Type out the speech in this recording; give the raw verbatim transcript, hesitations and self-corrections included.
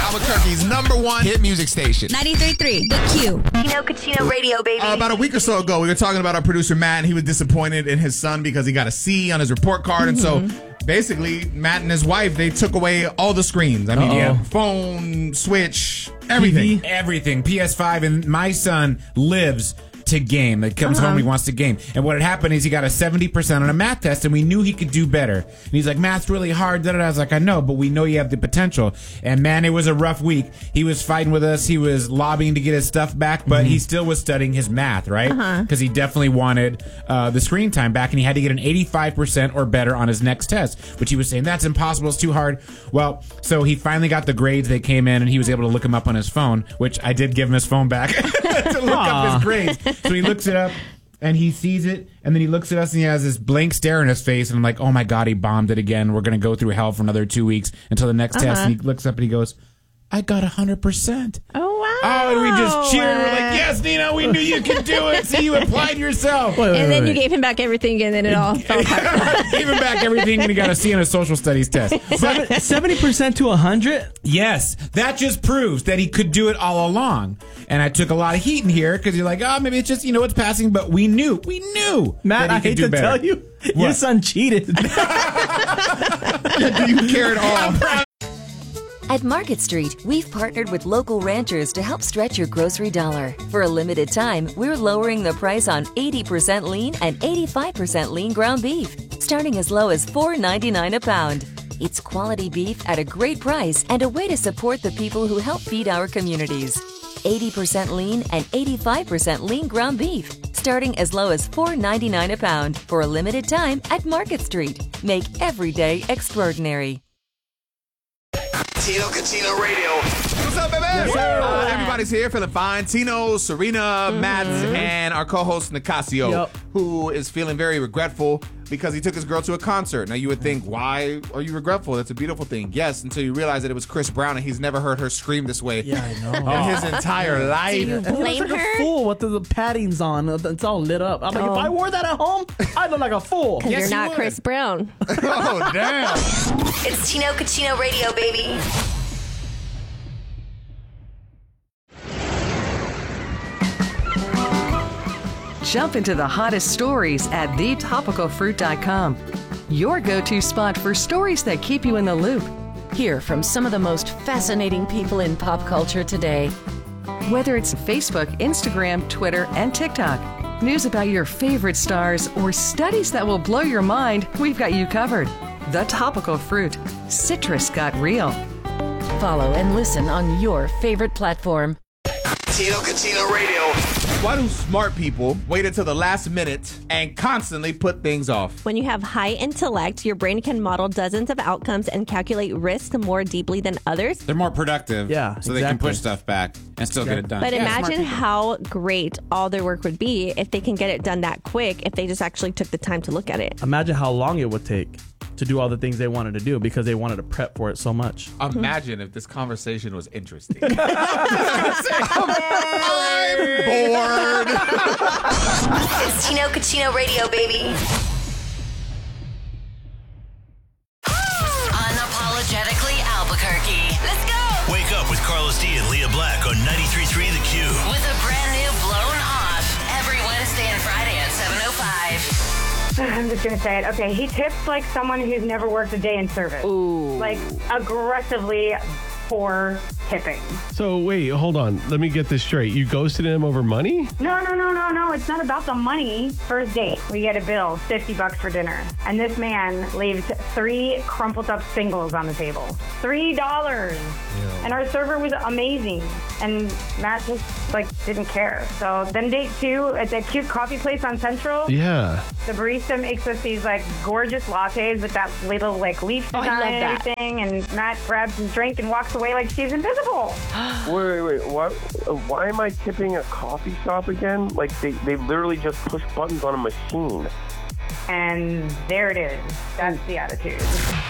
Albuquerque's number one hit music station. ninety-three point three, The Q. Tino Cucino Radio, baby. Uh, about a week or so ago, we were talking about our producer, Matt, and he was disappointed in his son because he got a C on his report card. Mm-hmm. And so basically, Matt and his wife, they took away all the screens. I mean, Uh-oh. yeah, phone, Switch, everything. T V? Everything. P S five, and my son lives to game. That comes Uh-huh. home, he wants to game. And what had happened is he got a seventy percent on a math test, and we knew he could do better. And he's like, math's really hard. Da, da, da. I was like, I know, but we know you have the potential. And man, it was a rough week. He was fighting with us. He was lobbying to get his stuff back, but he still was studying his math, right? Because he definitely wanted uh, the screen time back, and he had to get an eighty-five percent or better on his next test, which he was saying, that's impossible. It's too hard. Well, so he finally got the grades. They came in, and he was able to look them up on his phone, which I did give him his phone back to look up his grades. So he looks it up and he sees it, and then he looks at us and he has this blank stare on his face, and I'm like, oh my God, he bombed it again. We're going to go through hell for another two weeks until the next Uh-huh. test. And he looks up and he goes, I got one hundred percent. Oh, wow. Oh, and we just cheered. We're like, yes, Nina, we knew you could do it. See, you applied yourself. Wait, wait, And then wait. you gave him back everything, and then it all fell apart. Gave him back everything, and he got a C on a social studies test. But seventy percent to one hundred? yes, that just proves that he could do it all along. And I took a lot of heat in here because you're like, oh, maybe it's just, you know, it's passing. But we knew, we knew. Matt, that he I could hate do to better. tell you, your son cheated. Do you care at all? At Market Street, we've partnered with local ranchers to help stretch your grocery dollar. For a limited time, we're lowering the price on eighty percent lean and eighty-five percent lean ground beef, starting as low as four ninety-nine a pound. It's quality beef at a great price and a way to support the people who help feed our communities. eighty percent lean and eighty-five percent lean ground beef, starting as low as four ninety-nine a pound for a limited time at Market Street. Make every day extraordinary. Tino Cucino Radio. What's up, baby? Uh, everybody's here feeling fine. Tino, Serena, Matt, and our co-host Nicasio, Yep. who is feeling very regretful because he took his girl to a concert. Now, you would think, why are you regretful? That's a beautiful thing. Yes, until you realize that it was Chris Brown, and he's never heard her scream this way Yeah, I know. in his entire life. Do you blame It's like her? a fool with the, the paddings on. It's all lit up. I'm like, Oh. if I wore that at home, I'd look like a fool. Because Yes, you're you not would. Chris Brown. Oh, damn. It's Tino Cucino Radio, baby. Jump into the hottest stories at the topical fruit dot com. Your go-to spot for stories that keep you in the loop. Hear from some of the most fascinating people in pop culture today. Whether it's Facebook, Instagram, Twitter, and TikTok, news about your favorite stars, or studies that will blow your mind, we've got you covered. The Topical Fruit. Citrus got real. Follow and listen on your favorite platform. Tino Cucino Radio. Why do smart people wait until the last minute and constantly put things off? When you have high intellect, your brain can model dozens of outcomes and calculate risk more deeply than others. They're more productive. Yeah, So they can exactly. push stuff back and still get it done. But Yeah, smart imagine people. how great all their work would be if they can get it done that quick, if they just actually took the time to look at it. Imagine how long it would take to do all the things they wanted to do because they wanted to prep for it so much. Imagine if this conversation was interesting. I'm bored. It's Tino Cucino Radio, baby. Unapologetically Albuquerque. Let's go! Wake up with Carlos D and Leah Black on ninety-three point three The Q. With a brand new Blown Off every Wednesday and Friday at seven oh five. I'm just gonna say it. Okay, he tips like someone who's never worked a day in service. Ooh. Like aggressively poor tipping. So wait, hold on. Let me get this straight. You ghosted him over money? No, no, no, no, no. It's not about the money. First date, we get a bill, fifty bucks for dinner, and this man leaves three crumpled up singles on the table. Three dollars. And our server was amazing, and Matt just like didn't care. So then date two at that cute coffee place on Central. Yeah. The barista makes us these like gorgeous lattes with that little like leaf Oh, I design love and that. everything, and Matt grabs his drink and walks away like she's invisible. Wait, wait, wait. What? uh, Why am I tipping a coffee shop again? Like they, they literally just push buttons on a machine. And there it is. That's the attitude.